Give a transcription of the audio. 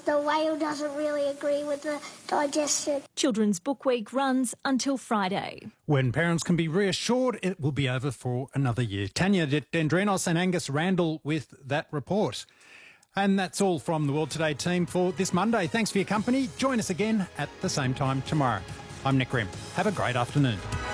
the whale doesn't really agree with the digestion. Children's Book Week runs until Friday. When parents can be reassured, it will be over for another year. Tanya Dendrinos and Angus Randall with that report. And that's all from the World Today team for this Monday. Thanks for your company. Join us again at the same time tomorrow. I'm Nick Grimm. Have a great afternoon.